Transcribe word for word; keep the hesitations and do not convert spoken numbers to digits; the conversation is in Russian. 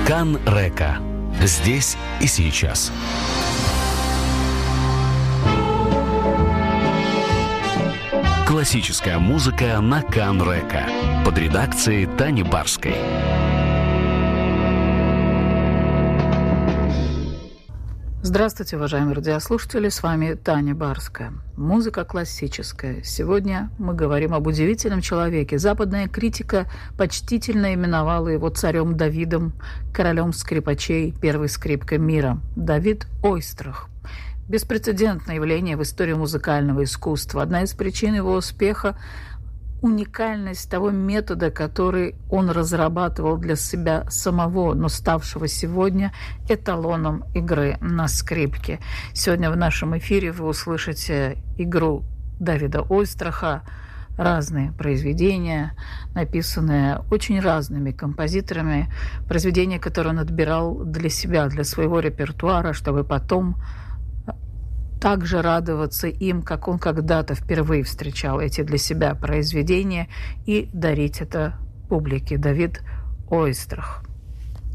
Кан Река. Здесь и сейчас. Классическая музыка на Кан Река под редакцией Тани Барской. Здравствуйте, уважаемые радиослушатели, с вами Таня Барская. Музыка классическая. Сегодня мы говорим об удивительном человеке. Западная критика почтительно именовала его царем Давидом, королем скрипачей, первой скрипкой мира. Давид Ойстрах. Беспрецедентное явление в истории музыкального искусства. Одна из причин его успеха – уникальность того метода, который он разрабатывал для себя самого, но ставшего сегодня эталоном игры на скрипке. Сегодня в нашем эфире вы услышите игру Давида Ойстраха, разные произведения, написанные очень разными композиторами, произведения, которые он отбирал для себя, для своего репертуара, чтобы потом также радоваться им, как он когда-то впервые встречал эти для себя произведения, и дарить это публике. Давид Ойстрах.